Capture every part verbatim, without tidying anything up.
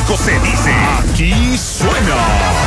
México se dice, aquí suena.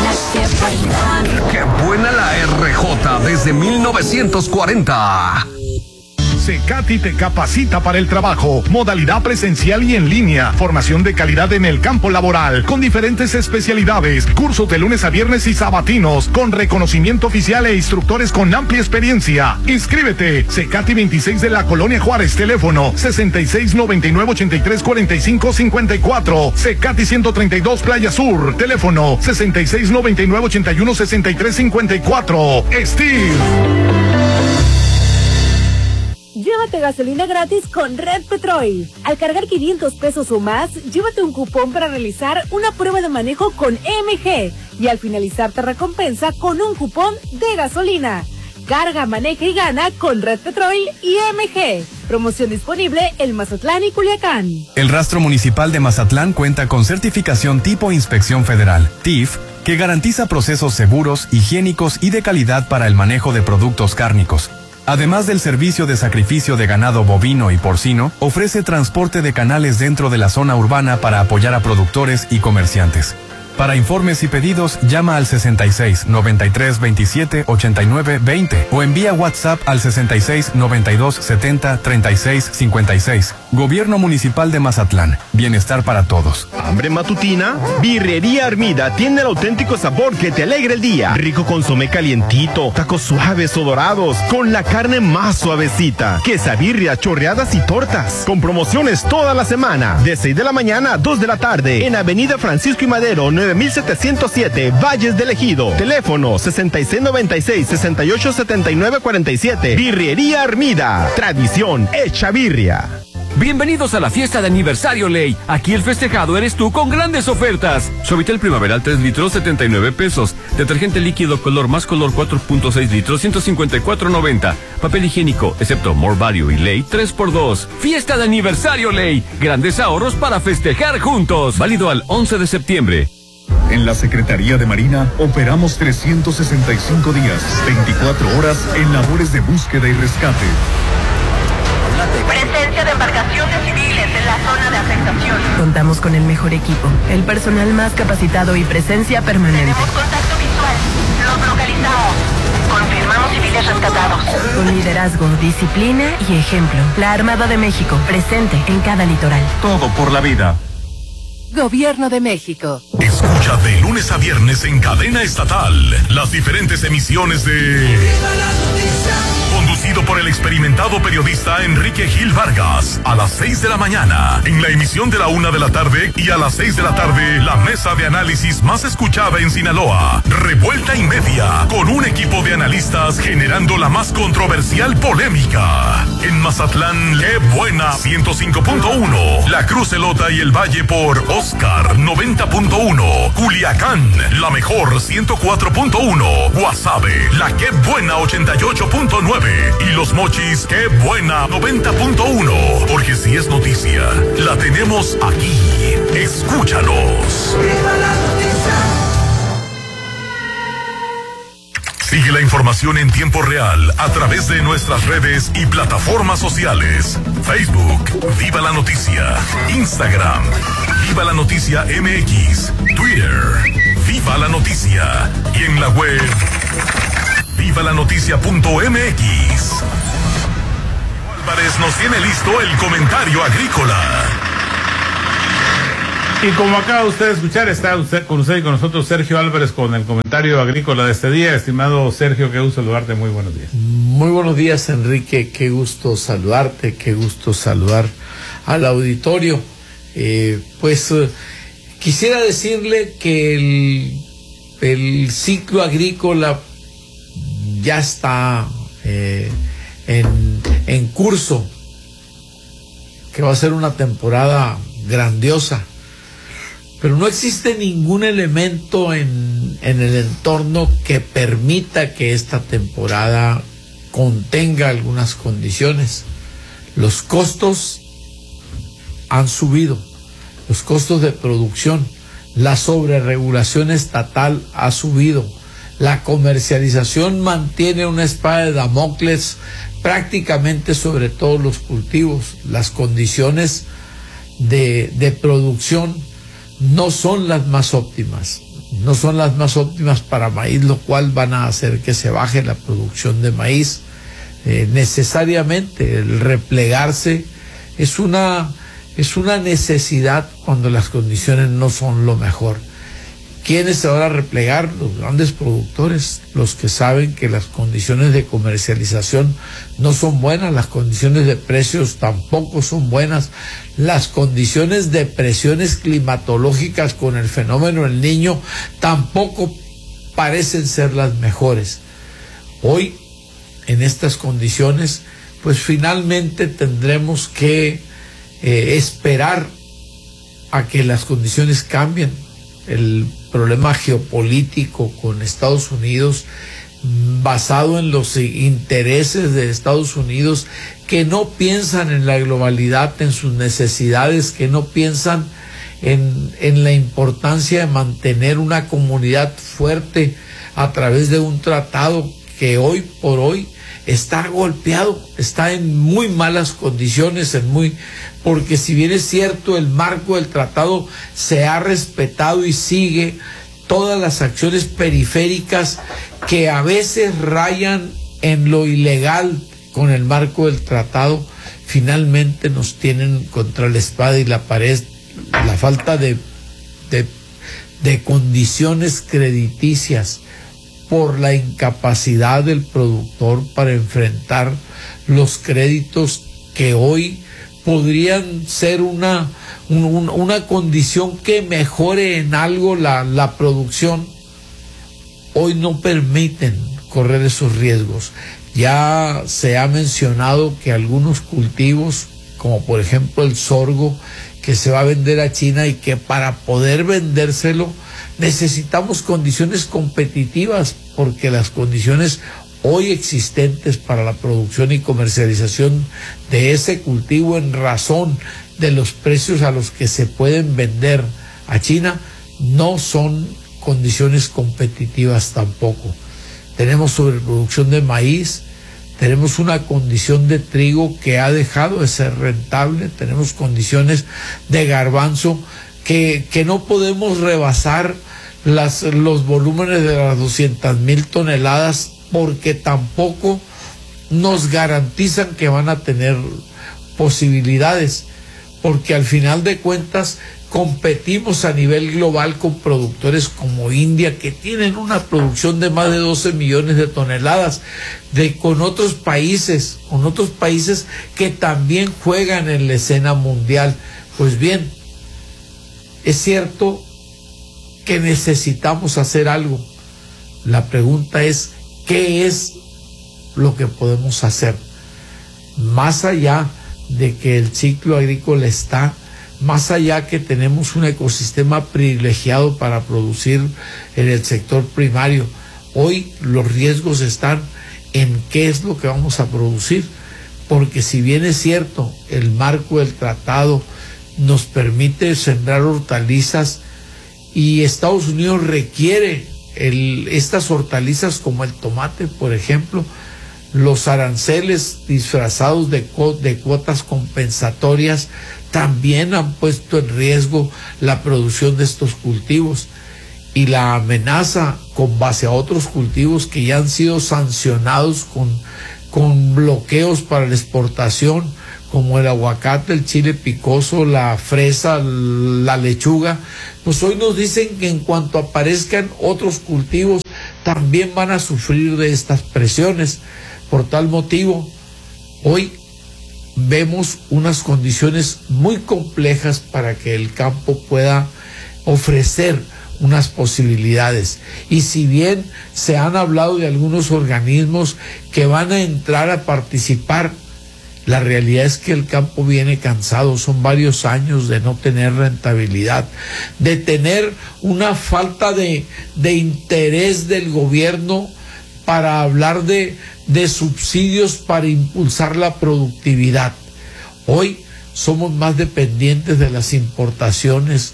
¡Qué buena la R J desde mil novecientos cuarenta! Secati te capacita para el trabajo, modalidad presencial y en línea, formación de calidad en el campo laboral, con diferentes especialidades, cursos de lunes a viernes y sabatinos, con reconocimiento oficial e instructores con amplia experiencia. Inscríbete, Secati veintiséis de la Colonia Juárez, teléfono sesenta y seis noventa y nueve ochenta y tres cuarenta y cinco cincuenta y cuatro, Secati ciento treinta y dos Playa Sur, teléfono sesenta y seis noventa y nueve ochenta y uno sesenta y tres cincuenta y cuatro. Steve. Llévate gasolina gratis con Red Petrol. Al cargar quinientos pesos o más, llévate un cupón para realizar una prueba de manejo con M G. Y al finalizar te recompensa con un cupón de gasolina. Carga, maneja y gana con Red Petrol y M G. Promoción disponible en Mazatlán y Culiacán. El Rastro Municipal de Mazatlán cuenta con certificación tipo Inspección Federal, T I F, que garantiza procesos seguros, higiénicos y de calidad para el manejo de productos cárnicos. Además del servicio de sacrificio de ganado bovino y porcino, ofrece transporte de canales dentro de la zona urbana para apoyar a productores y comerciantes. Para informes y pedidos, llama al sesenta y seis noventa y tres veintisiete ochenta y nueve veinte o envía WhatsApp al sesenta y seis noventa y dos setenta treinta y seis cincuenta y seis. Gobierno Municipal de Mazatlán. Bienestar para todos. ¿Hambre matutina? Birrería Armida tiene el auténtico sabor que te alegra el día. Rico consomé calientito, tacos suaves o dorados, con la carne más suavecita, quesabirria, chorreadas y tortas. Con promociones toda la semana, de seis de la mañana a dos de la tarde, en Avenida Francisco y Madero, nueve mil setecientos siete, Valles del Ejido. Teléfono sesenta y seis noventa y seis sesenta y ocho setenta y nueve cuarenta y siete. Birrería Armida. Tradición hecha birria. Bienvenidos a la fiesta de aniversario Ley. Aquí el festejado eres tú con grandes ofertas. Suavitel Primaveral tres litros setenta y nueve pesos. Detergente líquido color más color cuatro punto seis litros ciento cincuenta y cuatro noventa. Papel higiénico excepto More Value y Ley tres por dos. Fiesta de aniversario Ley. Grandes ahorros para festejar juntos. Válido al once de septiembre. En la Secretaría de Marina operamos trescientos sesenta y cinco días, veinticuatro horas en labores de búsqueda y rescate. Presencia de embarcaciones civiles en la zona de afectación. Contamos con el mejor equipo, el personal más capacitado y presencia permanente. Tenemos contacto visual. Los localizamos. Confirmamos civiles rescatados. Con liderazgo, disciplina y ejemplo. La Armada de México, presente en cada litoral. Todo por la vida. Gobierno de México. Escucha de lunes a viernes en cadena estatal las diferentes emisiones de... Conducido por el experimentado periodista Enrique Gil Vargas, a las seis de la mañana, en la emisión de la una de la tarde, y a las seis de la tarde, la mesa de análisis más escuchada en Sinaloa, Revuelta y Media, con un equipo de analistas generando la más controversial polémica. En Mazatlán, qué buena, ciento cinco punto uno, La Cruz Elota y el Valle por Oscar, noventa punto uno, Culiacán, la mejor, ciento cuatro punto uno, Guasave, la qué buena, ochenta y ocho punto nueve, y Los Mochis, qué buena, noventa punto uno, porque si es noticia, la tenemos aquí. Escúchanos. ¡Viva la noticia! Sigue la información en tiempo real a través de nuestras redes y plataformas sociales. Facebook, Viva la Noticia. Instagram, Viva la Noticia M X. Twitter, Viva la Noticia. Y en la web, viva la noticia punto m x. Álvarez nos tiene listo el comentario agrícola. Y como acaba usted de escuchar, está usted con usted y con nosotros Sergio Álvarez con el comentario agrícola de este día. Estimado Sergio, qué gusto saludarte, muy buenos días. Muy buenos días, Enrique, qué gusto saludarte, qué gusto saludar al auditorio. Eh, pues eh, quisiera decirle que el, el ciclo agrícola ya está eh, en, en curso, que va a ser una temporada grandiosa. Pero no existe ningún elemento en, en el entorno que permita que esta temporada contenga algunas condiciones. Los costos han subido, los costos de producción, la sobreregulación estatal ha subido, la comercialización mantiene una espada de Damocles prácticamente sobre todos los cultivos, las condiciones de, de producción no son las más óptimas. No son las más óptimas para maíz, lo cual van a hacer que se baje la producción de maíz. Eh, necesariamente el replegarse es una, es una necesidad cuando las condiciones no son lo mejor. ¿Quiénes se van a replegar? Los grandes productores, los que saben que las condiciones de comercialización no son buenas, las condiciones de precios tampoco son buenas, las condiciones de presiones climatológicas con el fenómeno El Niño tampoco parecen ser las mejores. Hoy, en estas condiciones, pues finalmente tendremos que eh, esperar a que las condiciones cambien. El problema geopolítico con Estados Unidos, basado en los intereses de Estados Unidos, que no piensan en la globalidad, en sus necesidades, que no piensan en, en la importancia de mantener una comunidad fuerte a través de un tratado que hoy por hoy está golpeado, está en muy malas condiciones, en muy, porque si bien es cierto el marco del tratado se ha respetado y sigue, todas las acciones periféricas que a veces rayan en lo ilegal con el marco del tratado, finalmente nos tienen contra la espada y la pared. La falta de, de, de condiciones crediticias por la incapacidad del productor para enfrentar los créditos que hoy podrían ser una, un, una condición que mejore en algo la, la producción, hoy no permiten correr esos riesgos. Ya se ha mencionado que algunos cultivos, como por ejemplo el sorgo, que se va a vender a China y que para poder vendérselo necesitamos condiciones competitivas, porque las condiciones hoy existentes para la producción y comercialización de ese cultivo en razón de los precios a los que se pueden vender a China no son condiciones competitivas tampoco. Tenemos sobreproducción de maíz, tenemos una condición de trigo que ha dejado de ser rentable, tenemos condiciones de garbanzo que, que no podemos rebasar las, los volúmenes de las doscientas mil toneladas porque tampoco nos garantizan que van a tener posibilidades, porque al final de cuentas competimos a nivel global con productores como India, que tienen una producción de más de doce millones de toneladas, de con otros países, con otros países que también juegan en la escena mundial. Pues bien, es cierto que necesitamos hacer algo. La pregunta es, ¿qué es lo que podemos hacer? Más allá de que el ciclo agrícola está, más allá que tenemos un ecosistema privilegiado para producir en el sector primario, hoy los riesgos están en qué es lo que vamos a producir, porque si bien es cierto, el marco del tratado nos permite sembrar hortalizas y Estados Unidos requiere el, estas hortalizas como el tomate, por ejemplo, los aranceles disfrazados de, de cuotas compensatorias también han puesto en riesgo la producción de estos cultivos, y la amenaza con base a otros cultivos que ya han sido sancionados con, con bloqueos para la exportación, como el aguacate, el chile picoso, la fresa, la lechuga, pues hoy nos dicen que en cuanto aparezcan otros cultivos también van a sufrir de estas presiones. Por tal motivo, hoy vemos unas condiciones muy complejas para que el campo pueda ofrecer unas posibilidades. Y si bien se han hablado de algunos organismos que van a entrar a participar, la realidad es que el campo viene cansado, son varios años de no tener rentabilidad, de tener una falta de, de interés del gobierno para hablar de, de subsidios para impulsar la productividad. Hoy somos más dependientes de las importaciones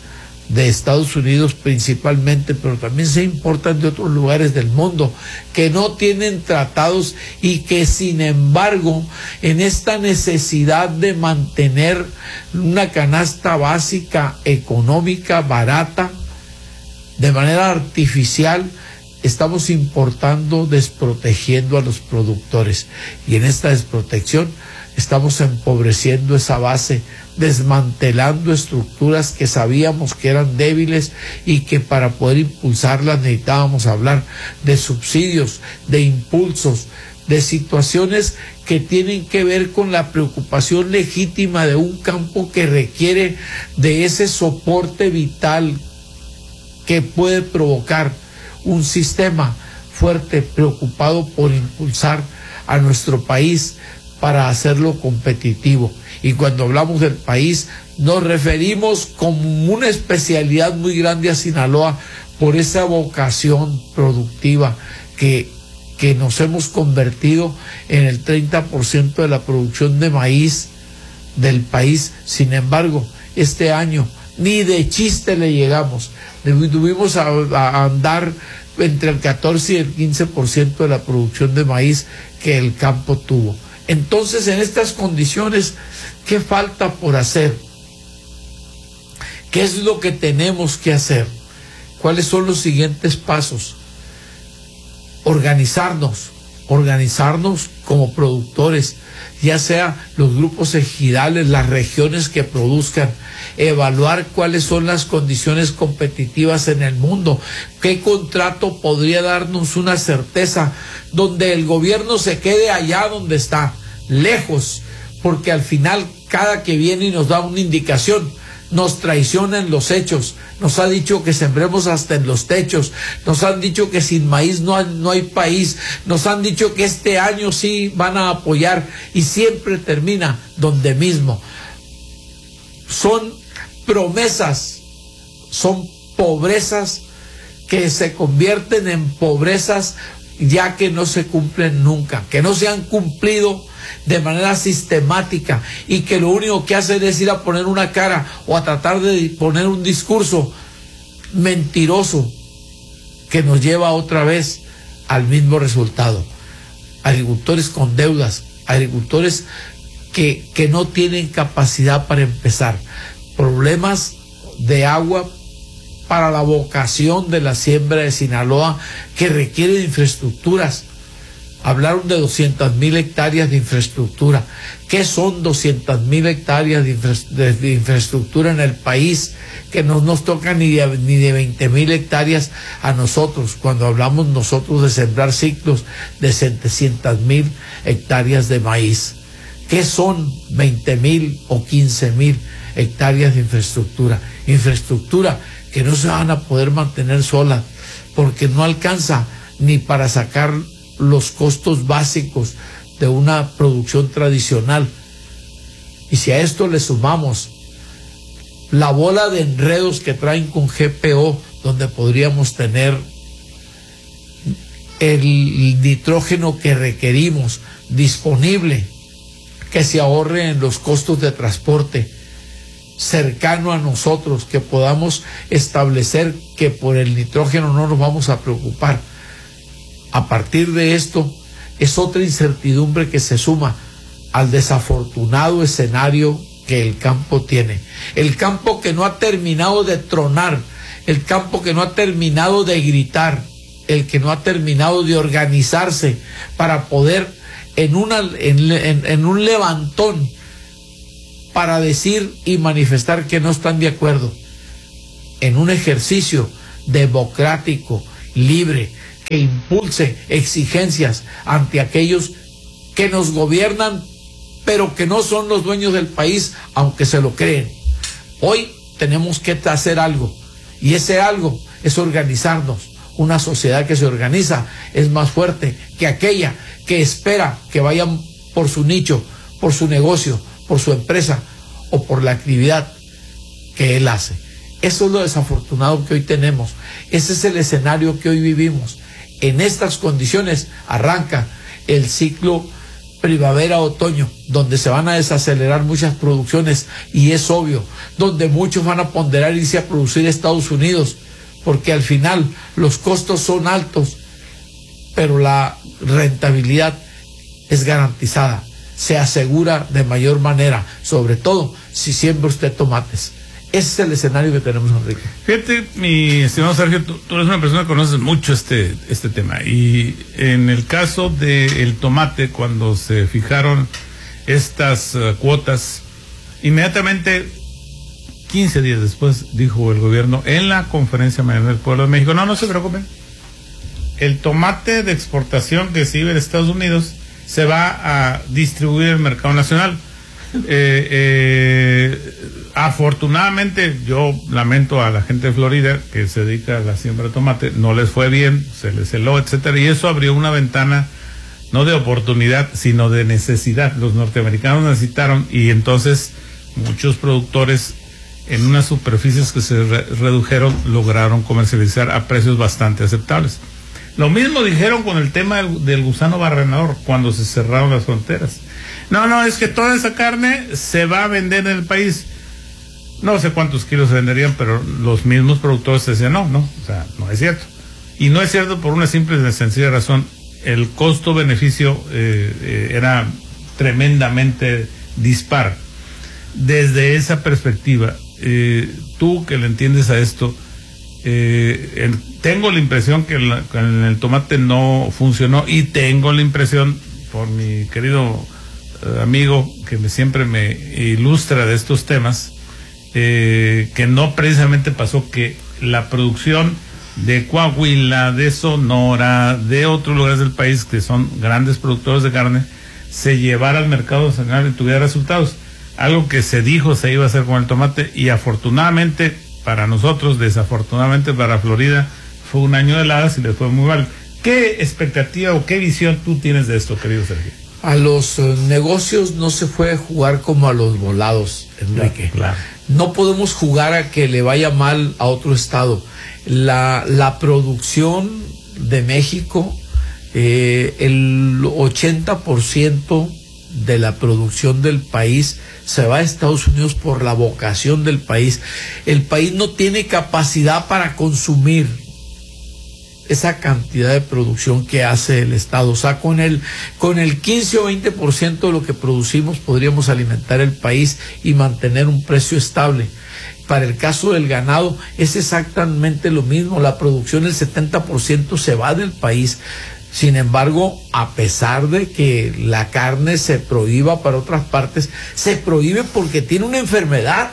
de Estados Unidos principalmente, pero también se importan de otros lugares del mundo que no tienen tratados y que sin embargo en esta necesidad de mantener una canasta básica económica barata de manera artificial estamos importando, desprotegiendo a los productores, y en esta desprotección estamos empobreciendo esa base, desmantelando estructuras que sabíamos que eran débiles y que para poder impulsarlas necesitábamos hablar de subsidios, de impulsos, de situaciones que tienen que ver con la preocupación legítima de un campo que requiere de ese soporte vital que puede provocar un sistema fuerte, preocupado por impulsar a nuestro país para hacerlo competitivo. Y cuando hablamos del país, nos referimos como una especialidad muy grande a Sinaloa por esa vocación productiva que, que nos hemos convertido en el treinta por ciento de la producción de maíz del país. Sin embargo, este año ni de chiste le llegamos. Tuvimos a, a andar entre el catorce y el quince por ciento de la producción de maíz que el campo tuvo. Entonces, en estas condiciones, ¿qué falta por hacer? ¿Qué es lo que tenemos que hacer? ¿Cuáles son los siguientes pasos? Organizarnos, organizarnos como productores, ya sea los grupos ejidales, las regiones que produzcan, evaluar cuáles son las condiciones competitivas en el mundo, qué contrato podría darnos una certeza, donde el gobierno se quede allá donde está, lejos, porque al final cada que viene y nos da una indicación, nos traiciona en los hechos, nos ha dicho que sembremos hasta en los techos, nos han dicho que sin maíz no hay, no hay país, nos han dicho que este año sí van a apoyar y siempre termina donde mismo. Son promesas, son pobrezas que se convierten en pobrezas ya que no se cumplen nunca, que no se han cumplido de manera sistemática y que lo único que hacen es ir a poner una cara o a tratar de poner un discurso mentiroso que nos lleva otra vez al mismo resultado. Agricultores con deudas, agricultores que, que no tienen capacidad para empezar, problemas de agua para la vocación de la siembra de Sinaloa que requiere de infraestructuras. Hablaron de doscientas mil hectáreas de infraestructura. ¿Qué son doscientas mil hectáreas de, infra, de, de infraestructura en el país? Que no nos toca ni de, ni de veinte mil hectáreas a nosotros, cuando hablamos nosotros de sembrar ciclos de setecientas mil hectáreas de maíz. ¿Qué son veinte mil o quince mil hectáreas de infraestructura? Infraestructura que no se van a poder mantener solas, porque no alcanza ni para sacar los costos básicos de una producción tradicional. Y si a esto le sumamos la bola de enredos que traen con G P O, donde podríamos tener el nitrógeno que requerimos disponible, que se ahorre en los costos de transporte, cercano a nosotros, que podamos establecer que por el nitrógeno no nos vamos a preocupar. A partir de esto, es otra incertidumbre que se suma al desafortunado escenario que el campo tiene. El campo que no ha terminado de tronar, el campo que no ha terminado de gritar, el que no ha terminado de organizarse para poder en, una, en, en, en un levantón para decir y manifestar que no están de acuerdo, en un ejercicio democrático, libre, que impulse exigencias ante aquellos que nos gobiernan, pero que no son los dueños del país, aunque se lo creen. Hoy tenemos que hacer algo, y ese algo es organizarnos. Una sociedad que se organiza es más fuerte que aquella que espera que vayan por su nicho, por su negocio, por su empresa o por la actividad que él hace. Eso es lo desafortunado que hoy tenemos. Ese es el escenario que hoy vivimos. En estas condiciones arranca el ciclo primavera-otoño, donde se van a desacelerar muchas producciones, y es obvio, donde muchos van a ponderar irse a producir a Estados Unidos, porque al final los costos son altos, pero la rentabilidad es garantizada, se asegura de mayor manera, sobre todo si siembra usted tomates. Ese es el escenario que tenemos, Enrique. Fíjate, mi estimado Sergio, tú, tú eres una persona que conoces mucho este, este tema. Y en el caso del tomate, cuando se fijaron estas uh, cuotas, inmediatamente, quince días después, dijo el gobierno en la conferencia mañanera del Pueblo de México, no, no se preocupen. El tomate de exportación que se iba a Estados Unidos se va a distribuir en el mercado nacional. Eh, eh, afortunadamente, yo lamento a la gente de Florida que se dedica a la siembra de tomate, no les fue bien, se les heló, etcétera, y eso abrió una ventana no de oportunidad, sino de necesidad. Los norteamericanos necesitaron, y entonces muchos productores en unas superficies que se re redujeron lograron comercializar a precios bastante aceptables. Lo mismo dijeron con el tema del, del gusano barrenador cuando se cerraron las fronteras. No, no, es que toda esa carne se va a vender en el país. No sé cuántos kilos se venderían, pero los mismos productores decían, no, no, o sea, no es cierto. Y no es cierto por una simple y sencilla razón. El costo-beneficio eh, eh, era tremendamente dispar. Desde esa perspectiva, eh, tú que le entiendes a esto, eh, el, tengo la impresión que la, en el tomate no funcionó, y tengo la impresión, por mi querido amigo que me, siempre me ilustra de estos temas, eh, que no precisamente pasó, que la producción de Coahuila, de Sonora, de otros lugares del país que son grandes productores de carne, se llevara al mercado nacional y tuviera resultados. Algo que se dijo se iba a hacer con el tomate, y afortunadamente para nosotros, desafortunadamente para Florida, fue un año de heladas y les fue muy mal. ¿Qué expectativa o qué visión tú tienes de esto, querido Sergio? A los uh, negocios no se puede jugar como a los volados, Enrique. Claro, claro. No podemos jugar a que le vaya mal a otro estado. La, la producción de México, eh, el ochenta por ciento de la producción del país se va a Estados Unidos por la vocación del país. El país no tiene capacidad para consumir esa cantidad de producción que hace el Estado. O sea, con el, con el quince o veinte por ciento de lo que producimos podríamos alimentar el país y mantener un precio estable. Para el caso del ganado es exactamente lo mismo. La producción, el setenta por ciento se va del país. Sin embargo, a pesar de que la carne se prohíba para otras partes, se prohíbe porque tiene una enfermedad.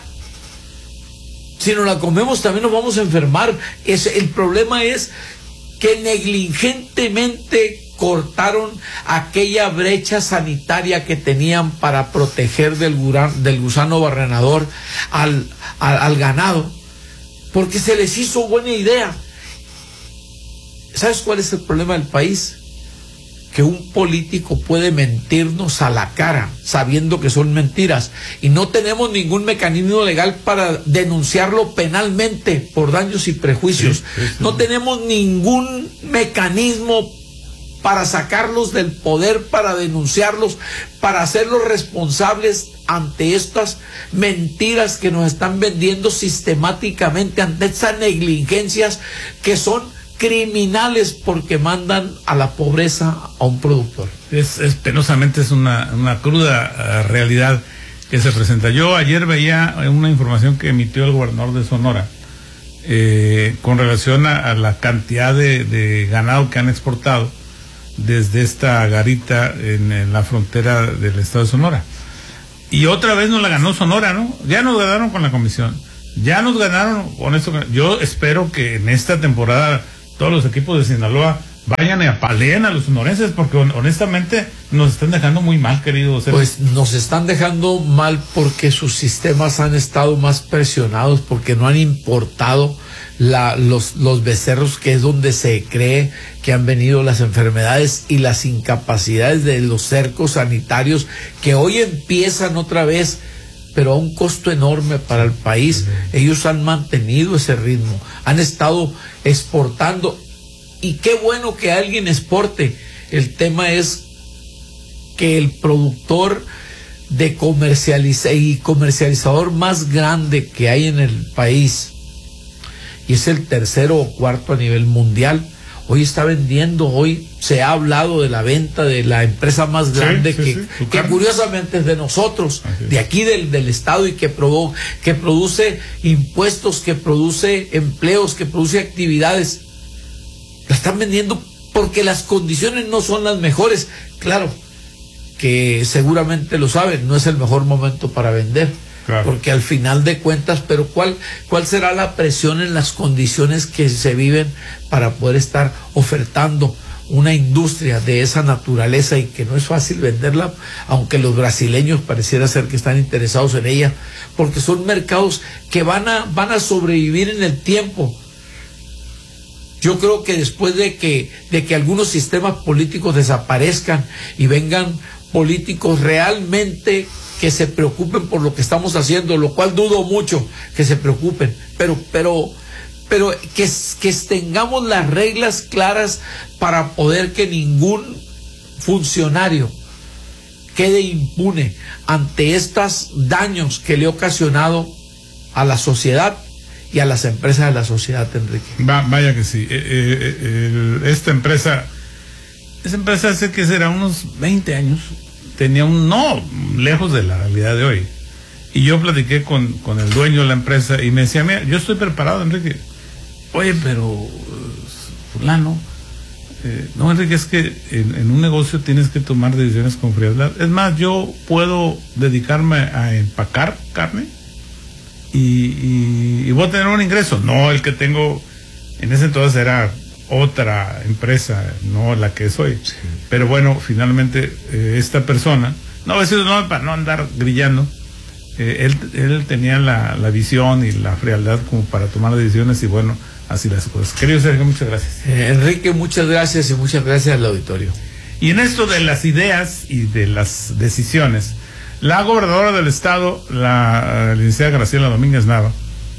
Si no la comemos también nos vamos a enfermar. Es, el problema es que negligentemente cortaron aquella brecha sanitaria que tenían para proteger del, guran, del gusano barrenador al, al, al ganado, porque se les hizo buena idea. ¿Sabes cuál es el problema del país? Que un político puede mentirnos a la cara sabiendo que son mentiras, y no tenemos ningún mecanismo legal para denunciarlo penalmente por daños y prejuicios. Sí, sí, sí. No tenemos ningún mecanismo para sacarlos del poder, para denunciarlos, para hacerlos responsables ante estas mentiras que nos están vendiendo sistemáticamente, ante estas negligencias que son criminales porque mandan a la pobreza a un productor. Es, es penosamente es una, una cruda uh, realidad que se presenta. Yo ayer veía una información que emitió el gobernador de Sonora eh, con relación a, a la cantidad de, de ganado que han exportado desde esta garita en, en la frontera del estado de Sonora. Y otra vez nos la ganó Sonora, ¿no? Ya nos ganaron con la comisión, ya nos ganaron con esto. Yo espero que en esta temporada todos los equipos de Sinaloa vayan y apaleen a los sonorenses, porque honestamente nos están dejando muy mal, querido Sergio. Pues nos están dejando mal porque sus sistemas han estado más presionados, porque no han importado la, los, los becerros, que es donde se cree que han venido las enfermedades y las incapacidades de los cercos sanitarios, que hoy empiezan otra vez, pero a un costo enorme para el país. Ellos han mantenido ese ritmo, han estado exportando, y qué bueno que alguien exporte. El tema es que el productor de comercializa y comercializador más grande que hay en el país, y es el tercero o cuarto a nivel mundial, hoy está vendiendo, hoy se ha hablado de la venta de la empresa más grande, sí, sí, que, sí, que curiosamente es de nosotros, de aquí del, del estado, y que, provo que produce impuestos, que produce empleos, que produce actividades. La están vendiendo porque las condiciones no son las mejores. Claro, que seguramente lo saben, no es el mejor momento para vender. Claro. Porque al final de cuentas, pero ¿cuál, cuál será la presión en las condiciones que se viven para poder estar ofertando una industria de esa naturaleza, y que no es fácil venderla, aunque los brasileños pareciera ser que están interesados en ella, porque son mercados que van a, van a sobrevivir en el tiempo. Yo creo que después de que, de que algunos sistemas políticos desaparezcan y vengan políticos realmente que se preocupen por lo que estamos haciendo, lo cual dudo mucho que se preocupen, pero, pero, pero que, que tengamos las reglas claras para poder que ningún funcionario quede impune ante estos daños que le ha ocasionado a la sociedad y a las empresas de la sociedad, Enrique. Va, vaya que sí. Eh, eh, el, esta empresa, esa empresa hace que será unos veinte años, tenía un no, lejos de la realidad de hoy. Y yo platiqué con, con el dueño de la empresa y me decía, mira, yo estoy preparado, Enrique. Oye, pero fulano, eh, no, Enrique, es que en, en un negocio tienes que tomar decisiones con frialdad. Es más, yo puedo dedicarme a empacar carne y, y, y voy a tener un ingreso. No, el que tengo en ese entonces era otra empresa, no la que soy. Sí. Pero bueno, finalmente eh, esta persona, no, a veces no, para no andar grillando, eh, él, él tenía la, la visión y la frialdad como para tomar decisiones, y bueno, así las cosas. Querido Sergio, muchas gracias. Eh, Enrique, muchas gracias, y muchas gracias al auditorio. Y en esto de las ideas y de las decisiones, la gobernadora del estado, la, la licenciada Graciela Domínguez Nava,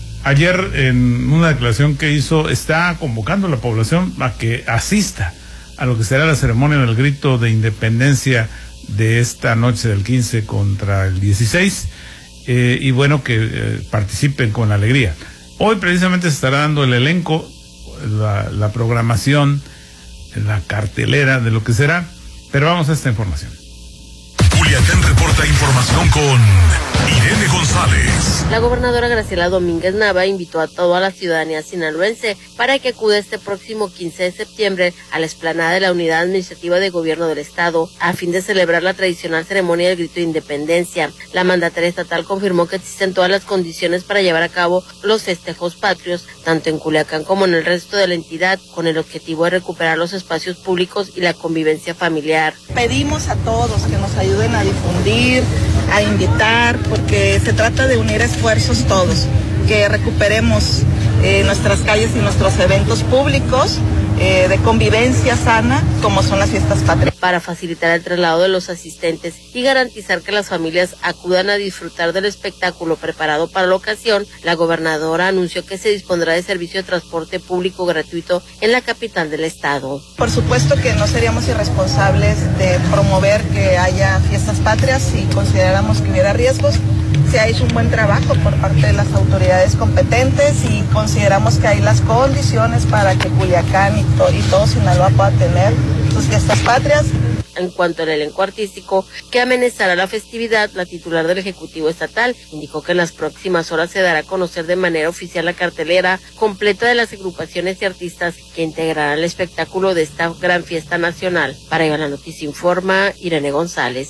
ayer en una declaración que hizo, está convocando a la población a que asista a lo que será la ceremonia del grito de independencia de esta noche del quince contra el dieciséis, eh, y bueno, que eh, participen con alegría. Hoy precisamente se estará dando el elenco, la, la programación, la cartelera de lo que será, pero vamos a esta información. Culiacán reporta información con Irene González. La gobernadora Graciela Domínguez Nava invitó a toda la ciudadanía sinaloense para que acude este próximo quince de septiembre a la explanada de la Unidad Administrativa de Gobierno del Estado a fin de celebrar la tradicional ceremonia del grito de independencia. La mandataria estatal confirmó que existen todas las condiciones para llevar a cabo los festejos patrios, tanto en Culiacán como en el resto de la entidad, con el objetivo de recuperar los espacios públicos y la convivencia familiar. Pedimos a todos que nos ayuden a difundir, a invitar, porque se trata de unir esfuerzos todos, que recuperemos eh, nuestras calles y nuestros eventos públicos eh, de convivencia sana, como son las fiestas patrias. Para facilitar el traslado de los asistentes y garantizar que las familias acudan a disfrutar del espectáculo preparado para la ocasión, la gobernadora anunció que se dispondrá de servicio de transporte público gratuito en la capital del estado. Por supuesto que no seríamos irresponsables de promover que haya fiestas patrias si consideráramos que hubiera riesgos. Se ha hecho un buen trabajo por parte de las autoridades competentes y consideramos que hay las condiciones para que Culiacán y, to y todo Sinaloa pueda tener sus fiestas patrias. En cuanto al elenco artístico que amenizará la festividad, la titular del Ejecutivo Estatal indicó que en las próximas horas se dará a conocer de manera oficial la cartelera completa de las agrupaciones y artistas que integrarán el espectáculo de esta gran fiesta nacional. Para Iba la Noticia informa Irene González.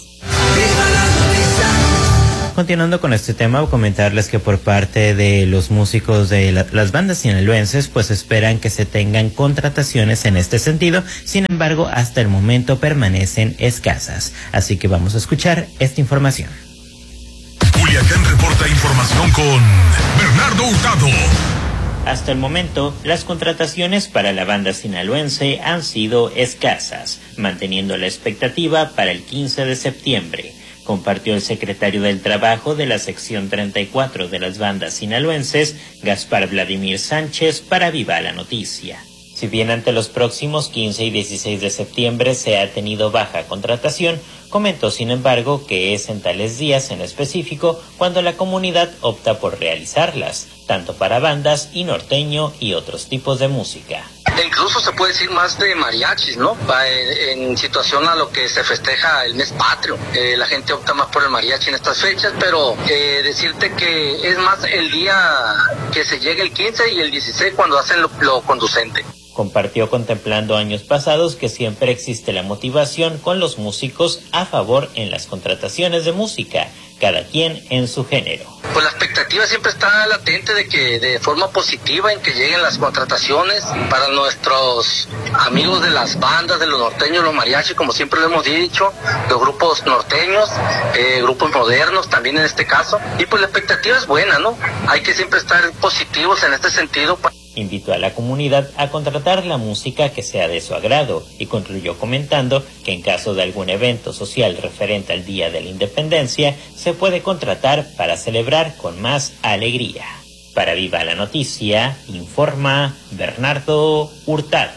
Continuando con este tema, comentarles que por parte de los músicos de la, las bandas sinaloenses, pues esperan que se tengan contrataciones en este sentido. Sin embargo, hasta el momento permanecen escasas. Así que vamos a escuchar esta información. Culiacán reporta información con Bernardo Hurtado. Hasta el momento, las contrataciones para la banda sinaloense han sido escasas, manteniendo la expectativa para el quince de septiembre. Compartió el secretario del Trabajo de la sección treinta y cuatro de las bandas sinaloenses, Gaspar Vladimir Sánchez, para Viva la Noticia. Si bien ante los próximos quince y dieciséis de septiembre se ha tenido baja contratación, comentó sin embargo que es en tales días en específico cuando la comunidad opta por realizarlas, tanto para bandas y norteño y otros tipos de música. Incluso se puede decir más de mariachis, ¿no? En, en situación a lo que se festeja el mes patrio. Eh, la gente opta más por el mariachi en estas fechas, pero eh, decirte que es más el día que se llega el quince y el dieciséis cuando hacen lo, lo conducente. Compartió contemplando años pasados que siempre existe la motivación con los músicos a favor en las contrataciones de música, cada quien en su género. Pues la expectativa siempre está latente de que de forma positiva en que lleguen las contrataciones para nuestros amigos de las bandas, de los norteños, los mariachis, como siempre lo hemos dicho, los grupos norteños, eh, grupos modernos también en este caso, y pues la expectativa es buena, ¿no? Hay que siempre estar positivos en este sentido. Invitó a la comunidad a contratar la música que sea de su agrado y concluyó comentando que en caso de algún evento social referente al Día de la Independencia se puede contratar para celebrar con más alegría. Para Viva la Noticia, informa Bernardo Hurtado.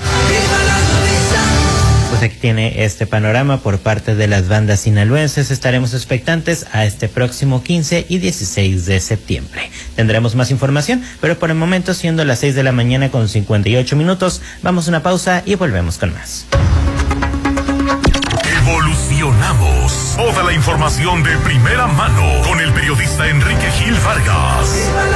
Pues aquí tiene este panorama por parte de las bandas sinaloenses. Estaremos expectantes a este próximo quince y dieciséis de septiembre. Tendremos más información, pero por el momento, siendo las seis de la mañana con cincuenta y ocho minutos, vamos a una pausa y volvemos con más. Evolucionamos. Toda la información de primera mano con el periodista Enrique Gil Vargas.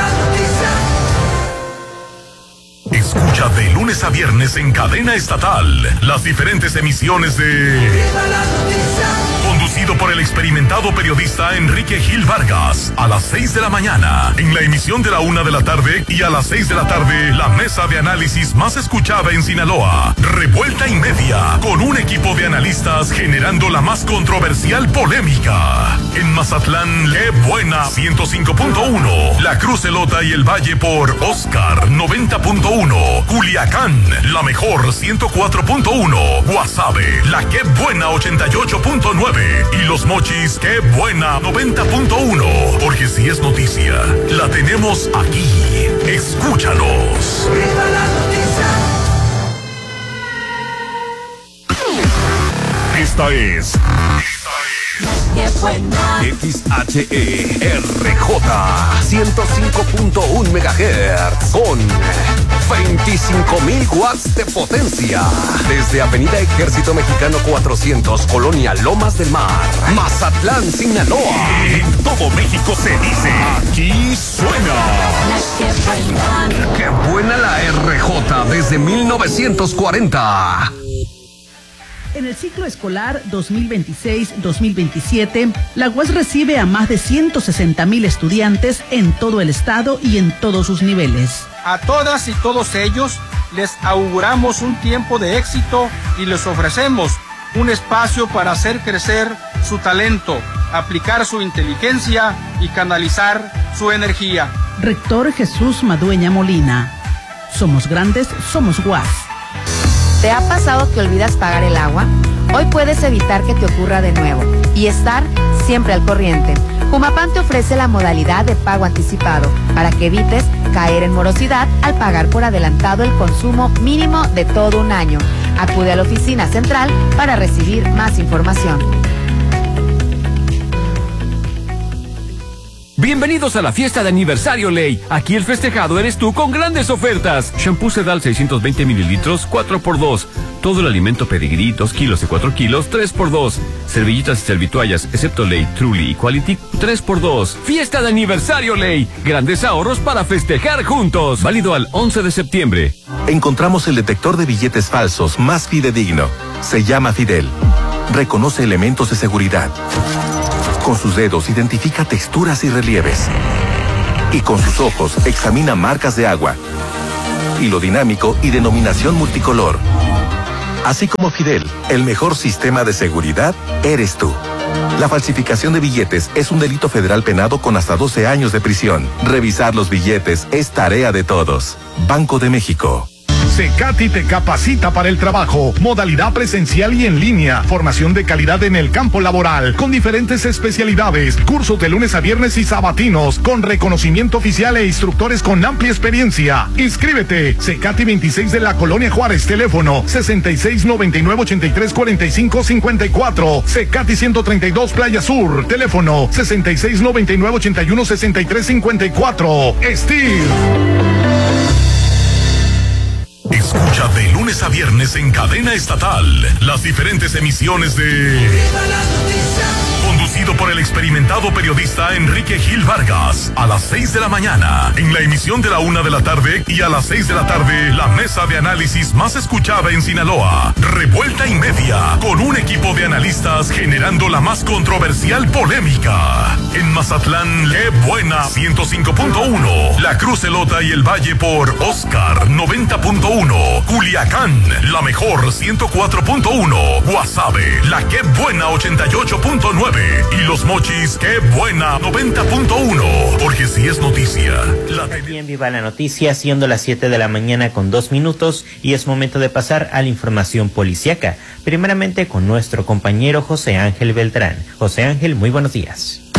Escucha de lunes a viernes en cadena estatal las diferentes emisiones de conducido por el experimentado periodista Enrique Gil Vargas a las seis de la mañana en la emisión de la una de la tarde y a las seis de la tarde la mesa de análisis más escuchada en Sinaloa, Revuelta y Media, con un equipo de analistas generando la más controversial polémica. En Mazatlán, Qué Buena ciento cinco punto uno, La Cruz Elota y el Valle por Oscar noventa punto uno, Culiacán, La Mejor ciento cuatro punto uno, Guasave, La Qué Buena ochenta y ocho punto nueve y Los Mochis, Qué Buena noventa punto uno, porque si es noticia, la tenemos aquí. Escúchanos. ¡Viva la noticia! Esta es ¡Qué buena! X H E R J ciento cinco punto uno megahertz con veinticinco mil watts de potencia. Desde Avenida Ejército Mexicano cuatrocientos, Colonia Lomas del Mar, Mazatlán, Sinaloa. En todo México se dice, aquí suena. ¡Qué buena! ¡Qué buena la R J desde mil novecientos cuarenta! En el ciclo escolar dos mil veintiséis dos mil veintisiete, la U A S recibe a más de ciento sesenta mil estudiantes en todo el estado y en todos sus niveles. A todas y todos ellos les auguramos un tiempo de éxito y les ofrecemos un espacio para hacer crecer su talento, aplicar su inteligencia y canalizar su energía. Rector Jesús Madueña Molina. Somos grandes, somos U A S. ¿Te ha pasado que olvidas pagar el agua? Hoy puedes evitar que te ocurra de nuevo y estar siempre al corriente. Jumapam te ofrece la modalidad de pago anticipado para que evites caer en morosidad al pagar por adelantado el consumo mínimo de todo un año. Acude a la oficina central para recibir más información. Bienvenidos a la fiesta de aniversario Ley. Aquí el festejado eres tú con grandes ofertas. Shampoo Sedal seiscientos veinte mililitros, cuatro por dos. Todo el alimento Pedigree, dos kilos y cuatro kilos, tres por dos. Servilletas y servituallas, excepto Ley, Truly y Quality, tres por dos. Fiesta de aniversario Ley. Grandes ahorros para festejar juntos. Válido al once de septiembre. Encontramos el detector de billetes falsos más fidedigno. Se llama Fidel. Reconoce elementos de seguridad. Con sus dedos identifica texturas y relieves. Y con sus ojos examina marcas de agua. Hilo dinámico y denominación multicolor. Así como Fidel, el mejor sistema de seguridad eres tú. La falsificación de billetes es un delito federal penado con hasta doce años de prisión. Revisar los billetes es tarea de todos. Banco de México. Secati te capacita para el trabajo, modalidad presencial y en línea, formación de calidad en el campo laboral, con diferentes especialidades, cursos de lunes a viernes y sabatinos, con reconocimiento oficial e instructores con amplia experiencia. Inscríbete, Secati veintiséis de la Colonia Juárez, teléfono sesenta y seis noventa y nueve ochenta y tres cuarenta y cinco cincuenta y cuatro, Secati ciento treinta y dos Playa Sur, teléfono sesenta y seis noventa y nueve ochenta y uno sesenta y tres cincuenta y cuatro. Steve. Escucha de lunes a viernes en cadena estatal las diferentes emisiones de Conducido por el experimentado periodista Enrique Gil Vargas, a las seis de la mañana, en la emisión de la una de la tarde, y a las seis de la tarde, la mesa de análisis más escuchada en Sinaloa, Revuelta y Media, con un equipo de analistas generando la más controversial polémica. En Mazatlán, qué buena, ciento cinco punto uno, La Cruz Elota y el Valle por Oscar, noventa punto uno, Culiacán, la mejor, ciento cuatro punto uno, Guasave, la qué buena, ochenta y ocho punto nueve, y Los Mochis, qué buena, noventa punto uno, porque si es noticia. La... Bien, viva la noticia, siendo las siete de la mañana con dos minutos, y es momento de pasar a la información policíaca, primeramente con nuestro compañero José Ángel Beltrán. José Ángel, muy buenos días.